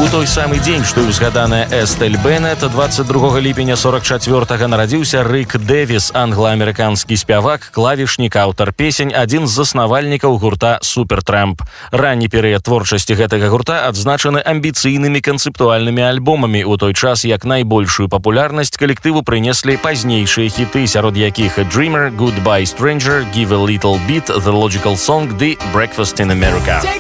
У той самы дзень, што і ўзгаданая Эстэль Беннет, 22 ліпеня 44-га нарадзіўся Рык Дэвіс, англа-амерыканскі спявак, клавішнік, аўтар песень, адзін з заснавальнікаў гурта Супертрамп. Ранні перыяд творчасці гэтага гурта адзначаны амбіцыйнымі канцэптуальнымі альбомамі, у той час як найбольшую папулярнасць калектыву прынеслі пазнейшыя хіты, сярод якіх Dreamer, Goodbye Stranger, Give a Little Bit, The Logical Song ды Breakfast in America.